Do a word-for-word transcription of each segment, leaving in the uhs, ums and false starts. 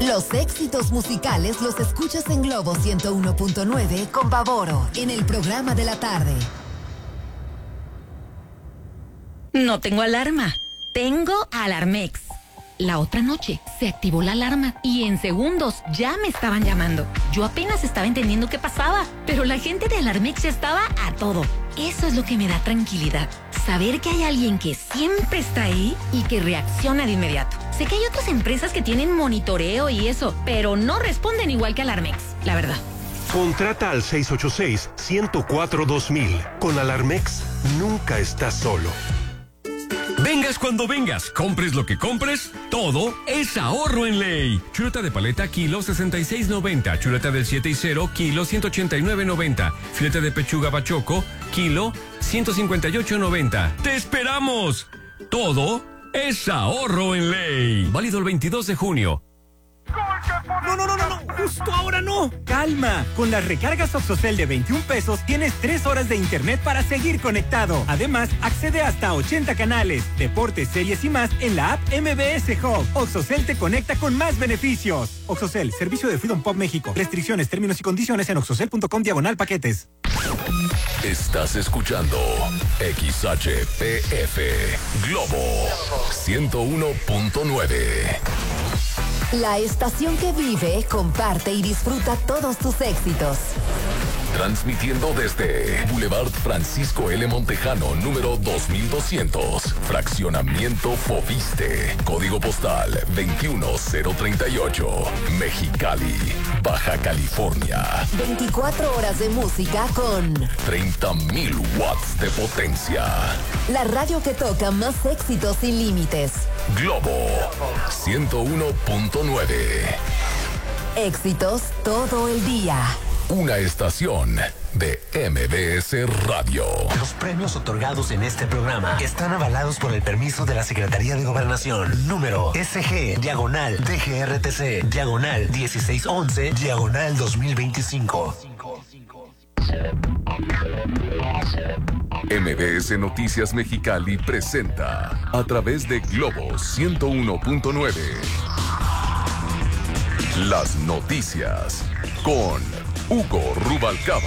Los éxitos musicales los escuchas en Globo ciento uno punto nueve con Pavoro, en el programa de la tarde. No tengo alarma, tengo Alarmex. La otra noche se activó la alarma y en segundos ya me estaban llamando. Yo apenas estaba entendiendo qué pasaba, pero la gente de Alarmex estaba a todo. Eso es lo que me da tranquilidad. Saber que hay alguien que siempre está ahí y que reacciona de inmediato. Sé que hay otras empresas que tienen monitoreo y eso, pero no responden igual que Alarmex, la verdad. Contrata al seis ocho seis, uno cero cuatro, dos mil. Con Alarmex, nunca estás solo. Vengas cuando vengas, compres lo que compres, todo es ahorro en Ley. Chuleta de paleta, kilo sesenta y seis noventa. Chuleta del siete y cero, kilo ciento ochenta y nueve noventa. Filete de pechuga bachoco, kilo ciento cincuenta y ocho noventa. ¡Te esperamos! Todo es ahorro en Ley. Válido el veintidós de junio. No, no, no, no, no, justo ahora no. Calma, con las recargas Oxocel de veintiún pesos tienes tres horas de internet para seguir conectado. Además, accede hasta a ochenta canales, deportes, series y más en la app M B S Hub. Oxocel te conecta con más beneficios. Oxocel, servicio de Freedom Pop México. Restricciones, términos y condiciones en oxocel punto com diagonal paquetes. Estás escuchando X H P F Globo ciento uno punto nueve. La estación que vive, comparte y disfruta todos tus éxitos. Transmitiendo desde Boulevard Francisco L. Montejano, número dos mil doscientos. Fraccionamiento Foviste. Código postal veintiuno cero treinta y ocho. Mexicali, Baja California. veinticuatro horas de música con treinta mil watts de potencia. La radio que toca más éxitos sin límites. Globo ciento uno punto nueve. Éxitos todo el día. Una estación de M B S Radio. Los premios otorgados en este programa están avalados por el permiso de la Secretaría de Gobernación. Número S G, diagonal, D G R T C, diagonal, dieciséis once, diagonal dos mil veinticinco. M B S Noticias Mexicali presenta a través de Globo ciento uno punto nueve las noticias con Hugo Rubalcaba.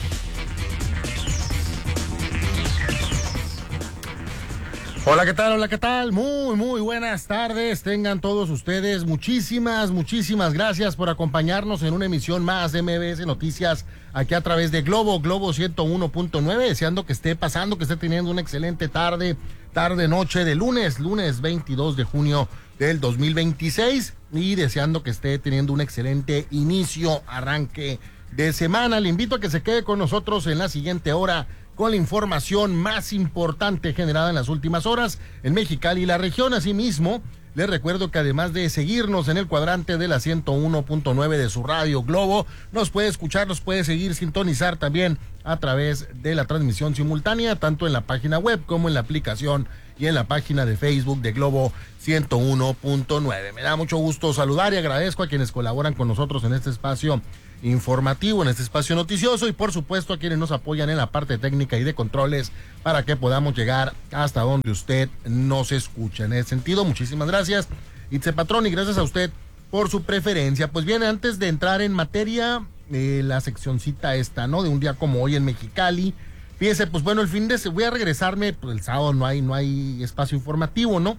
Hola, ¿qué tal? Hola, ¿qué tal? Muy, muy buenas tardes. Tengan todos ustedes muchísimas, muchísimas gracias por acompañarnos en una emisión más de M B S Noticias aquí a través de Globo, Globo ciento uno punto nueve, deseando que esté pasando, que esté teniendo una excelente tarde, tarde, noche de lunes, lunes veintidós de junio del dos mil veintiséis y deseando que esté teniendo un excelente inicio, arranque de semana. Le invito a que se quede con nosotros en la siguiente hora con la información más importante generada en las últimas horas en Mexicali y la región. Asimismo, les recuerdo que además de seguirnos en el cuadrante de la ciento uno punto nueve de su radio Globo, nos puede escuchar, nos puede seguir, sintonizar también a través de la transmisión simultánea, tanto en la página web como en la aplicación y en la página de Facebook de Globo ciento uno punto nueve. Me da mucho gusto saludar y agradezco a quienes colaboran con nosotros en este espacio informativo, en este espacio noticioso, y por supuesto a quienes nos apoyan en la parte técnica y de controles para que podamos llegar hasta donde usted nos escucha. En ese sentido, muchísimas gracias, Itze Patrón, y gracias a usted por su preferencia. Pues bien, antes de entrar en materia, eh, la seccioncita esta, ¿no? De un día como hoy en Mexicali. Fíjese, pues bueno, el fin de semana, voy a regresarme, pues el sábado no hay, no hay espacio informativo, ¿no?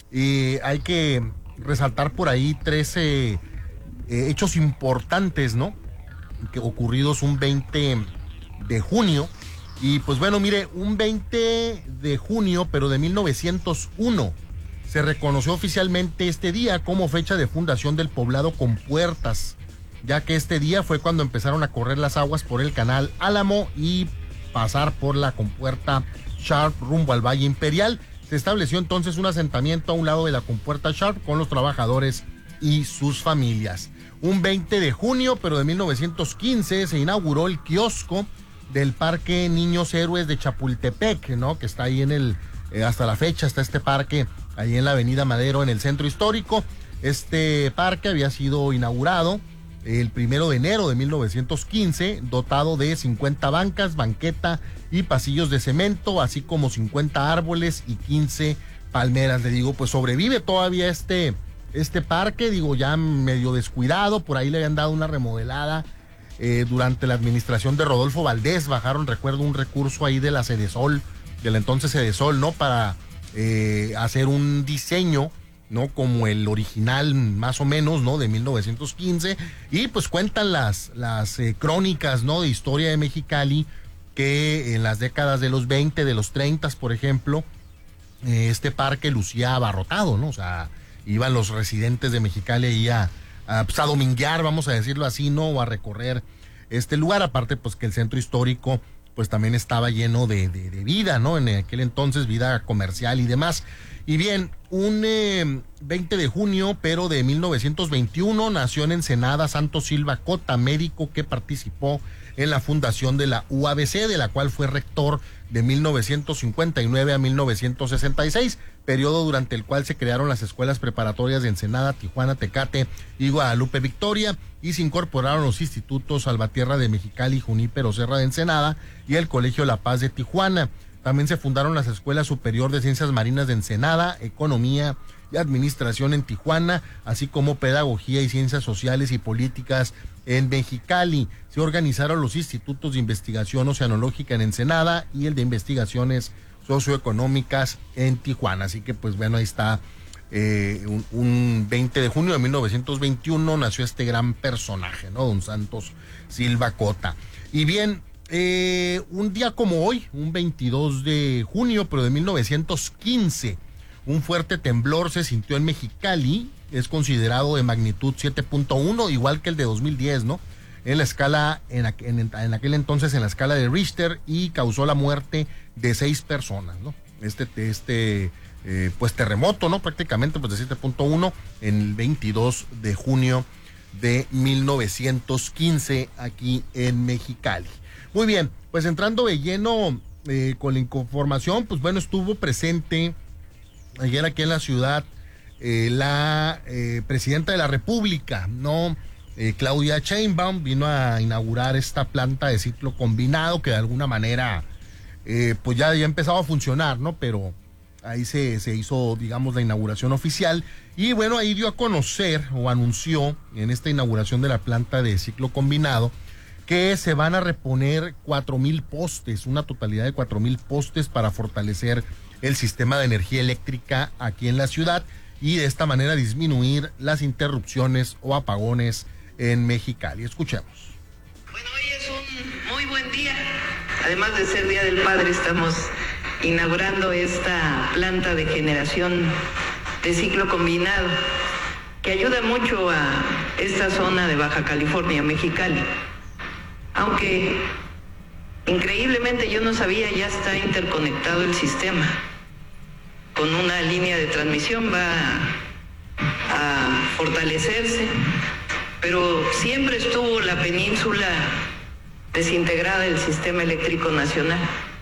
Y hay que resaltar por ahí trece eh, hechos importantes, ¿no? Que ocurridos un veinte de junio. Y pues bueno, mire, un veinte de junio, pero de mil novecientos uno, se reconoció oficialmente este día como fecha de fundación del poblado Compuertas, ya que este día fue cuando empezaron a correr las aguas por el canal Álamo y pasar por la compuerta Sharp rumbo al Valle Imperial. Se estableció entonces un asentamiento a un lado de la compuerta Sharp con los trabajadores y sus familias. Un veinte de junio, pero de mil novecientos quince, se inauguró el kiosco del Parque Niños Héroes de Chapultepec, ¿no? Que está ahí en el, eh, hasta la fecha está este parque, ahí en la Avenida Madero, en el centro histórico. Este parque había sido inaugurado el primero de enero de mil novecientos quince, dotado de cincuenta bancas, banqueta y pasillos de cemento, así como cincuenta árboles y quince palmeras. Le digo, pues sobrevive todavía este este parque, digo, ya medio descuidado, por ahí le habían dado una remodelada eh, durante la administración de Rodolfo Valdés, bajaron, recuerdo, un recurso ahí de la Sedesol, del entonces Sedesol, ¿no? Para eh, hacer un diseño, ¿no? Como el original, más o menos, ¿no? De mil novecientos quince, y pues cuentan las, las eh, crónicas, ¿no? De historia de Mexicali, que en las décadas de los veinte, de los treinta, por ejemplo, eh, este parque lucía abarrotado, ¿no? O sea, iban los residentes de Mexicali ahí a, a, pues, a dominguear, vamos a decirlo así, ¿no? O a recorrer este lugar, aparte pues que el centro histórico pues también estaba lleno de, de, de vida, ¿no? En aquel entonces, vida comercial y demás. Y bien, un eh, veinte de junio, pero de mil novecientos veintiuno, nació en Ensenada Santos Silva Cota, médico que participó en la fundación de la U A B C, de la cual fue rector de mil novecientos cincuenta y nueve a mil novecientos sesenta y seis, periodo durante el cual se crearon las escuelas preparatorias de Ensenada, Tijuana, Tecate y Guadalupe Victoria, y se incorporaron los institutos Salvatierra de Mexicali, Junípero Serra de Ensenada y el Colegio La Paz de Tijuana. También se fundaron las Escuelas Superior de Ciencias Marinas de Ensenada, Economía y Administración en Tijuana, así como Pedagogía y Ciencias Sociales y Políticas en Mexicali. Se organizaron los institutos de investigación oceanológica en Ensenada y el de investigaciones socioeconómicas en Tijuana. Así que pues bueno, ahí está, eh, un, un veinte de junio de mil novecientos veintiuno nació este gran personaje, ¿no? Don Santos Silva Cota. Y bien, eh, un día como hoy, un veintidós de junio, pero de mil novecientos quince, un fuerte temblor se sintió en Mexicali. Es considerado de magnitud siete punto uno, igual que el de dos mil diez, ¿no? En la escala, en, en, en aquel entonces en la escala de Richter, y causó la muerte de seis personas, ¿no? Este, este eh, pues terremoto, ¿no? Prácticamente pues de siete punto uno en el veintidós de junio de mil novecientos quince aquí en Mexicali. Muy bien, pues entrando de lleno eh, con la información, pues bueno, estuvo presente ayer aquí en la ciudad Eh, la eh, presidenta de la República, ¿no? Eh, Claudia Sheinbaum vino a inaugurar esta planta de ciclo combinado que de alguna manera eh, pues ya había empezado a funcionar, ¿no? Pero ahí se, se hizo, digamos, la inauguración oficial, y bueno, ahí dio a conocer o anunció en esta inauguración de la planta de ciclo combinado que se van a reponer cuatro mil postes, una totalidad de cuatro mil postes para fortalecer el sistema de energía eléctrica aquí en la ciudad, y de esta manera disminuir las interrupciones o apagones en Mexicali. Escuchemos. Bueno, hoy es un muy buen día. Además de ser Día del Padre, estamos inaugurando esta planta de generación de ciclo combinado que ayuda mucho a esta zona de Baja California, Mexicali. Aunque increíblemente yo no sabía, ya está interconectado el sistema. Con una línea de transmisión va a fortalecerse, pero siempre estuvo la península desintegrada del sistema eléctrico nacional.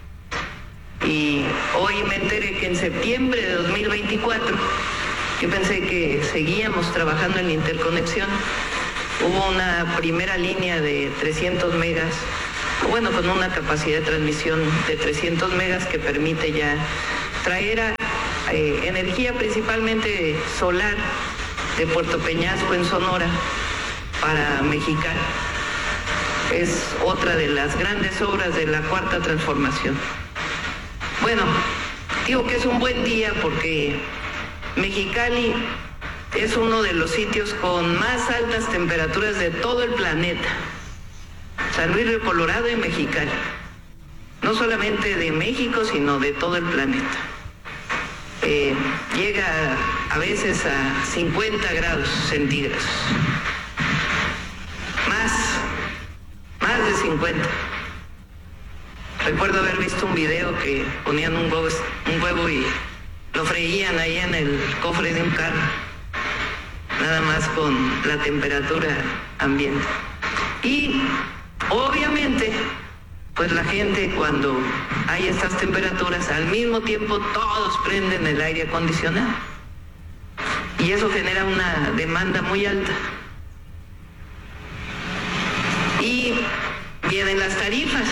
Y hoy me enteré que en septiembre de dos mil veinticuatro, yo pensé que seguíamos trabajando en la interconexión, hubo una primera línea de trescientos megas, bueno, con una capacidad de transmisión de trescientos megas que permite ya traer a Eh, energía principalmente solar de Puerto Peñasco en Sonora para Mexicali. Es otra de las grandes obras de la Cuarta Transformación. Bueno, digo que es un buen día porque Mexicali es uno de los sitios con más altas temperaturas de todo el planeta. San Luis Río Colorado y Mexicali. No solamente de México, sino de todo el planeta. Eh, llega a veces a cincuenta grados centígrados. Más, más de cincuenta. Recuerdo haber visto un video que ponían un huevo, un huevo y lo freían ahí en el cofre de un carro, nada más con la temperatura ambiente. Y obviamente, pues la gente cuando hay estas temperaturas, al mismo tiempo todos prenden el aire acondicionado. Y eso genera una demanda muy alta. Y vienen las tarifas,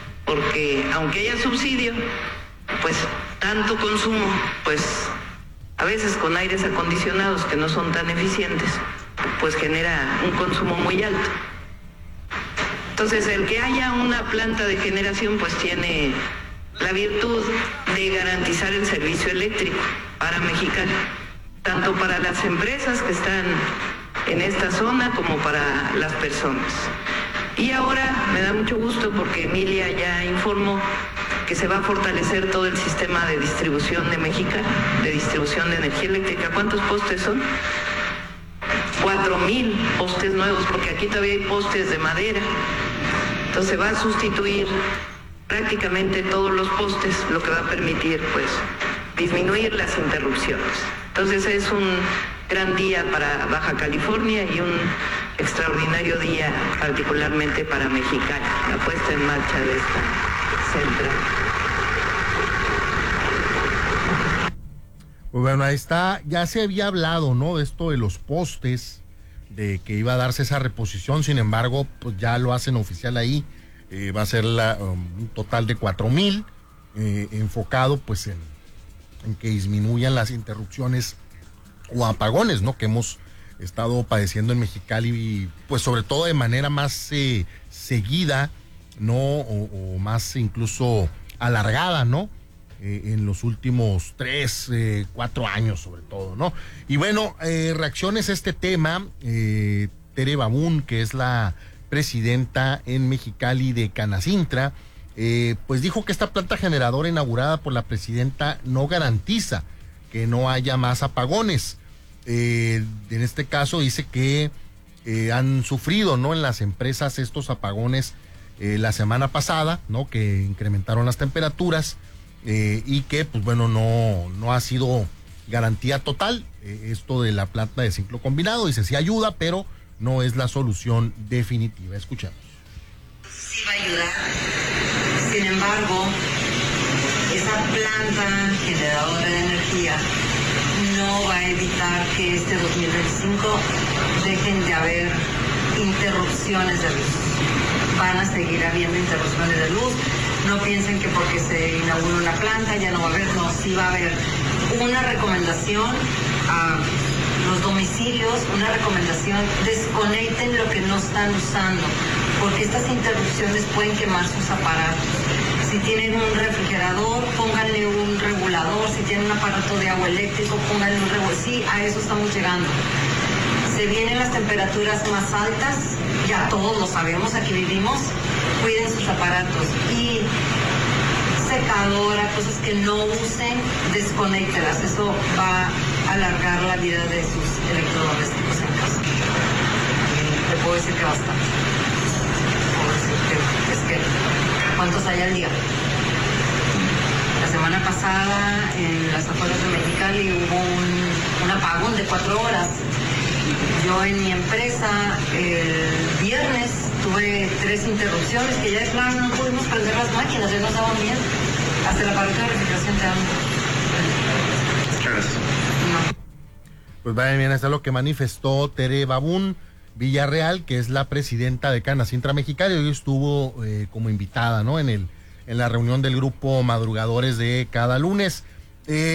porque aunque haya subsidio, pues tanto consumo, pues a veces con aires acondicionados que no son tan eficientes, pues genera un consumo muy alto. Entonces, el que haya una planta de generación, pues tiene la virtud de garantizar el servicio eléctrico para Mexicali, tanto para las empresas que están en esta zona como para las personas. Y ahora me da mucho gusto porque Emilia ya informó que se va a fortalecer todo el sistema de distribución de Mexicali, de distribución de energía eléctrica. ¿Cuántos postes son? Cuatro mil postes nuevos, porque aquí todavía hay postes de madera. Entonces va a sustituir prácticamente todos los postes, lo que va a permitir pues disminuir las interrupciones. Entonces es un gran día para Baja California y un extraordinario día particularmente para Mexicali, la puesta en marcha de esta central. Pues bueno, ahí está, ya se había hablado, ¿no?, de esto de los postes, de que iba a darse esa reposición, sin embargo, pues ya lo hacen oficial ahí, eh, va a ser la, um, un total de cuatro mil, eh, enfocado pues en, en que disminuyan las interrupciones o apagones, ¿no?, que hemos estado padeciendo en Mexicali, y pues sobre todo de manera más eh, seguida, ¿no?, o, o más incluso alargada, ¿no?, eh, en los últimos tres, eh, cuatro años sobre todo, ¿no? Y bueno, eh, reacciones a este tema, eh, Tere Babún, que es la presidenta en Mexicali de Canacintra, eh, pues dijo que esta planta generadora inaugurada por la presidenta no garantiza que no haya más apagones. Eh, en este caso dice que eh, han sufrido, ¿no?, en las empresas estos apagones eh, la semana pasada, ¿no?, que incrementaron las temperaturas eh, y que pues bueno no, no ha sido garantía total eh, esto de la planta de ciclo combinado. Dice sí ayuda, pero no es la solución definitiva. Escuchamos. Sí va a ayudar, sin embargo esa planta generadora de energía no va a evitar que este dos mil veinticinco dejen de haber interrupciones de luz. Van a seguir habiendo interrupciones de luz. No piensen que porque se inaugura una planta ya no va a haber. No, sí va a haber una recomendación a los domicilios, una recomendación: desconecten lo que no están usando, porque estas interrupciones pueden quemar sus aparatos. Si tienen un refrigerador, pónganle un regulador. Si tienen un aparato de agua eléctrico, pónganle un regulador. Sí, a eso estamos llegando. Se vienen las temperaturas más altas, ya todos lo sabemos, aquí vivimos. Cuiden sus aparatos. Y secadora, cosas que no usen, desconéctelas. Eso va a alargar la vida de sus electrodomésticos en casa. Y te puedo decir que bastante. Puedo decir que es que ¿cuántos hay al día? La semana pasada en las afueras de Mexicali hubo un, un apagón de cuatro horas. Yo en mi empresa el viernes tuve tres interrupciones que ya de plano no pudimos prender las máquinas, ya nos daban bien. Hasta el aparato de refrigeración te dan. No. Pues vayan bien, esto es lo que manifestó Tere Babún Villarreal, que es la presidenta de Canacintra Mexicali. Hoy estuvo eh, como invitada, ¿no?, en el en la reunión del grupo Madrugadores de cada lunes. Eh,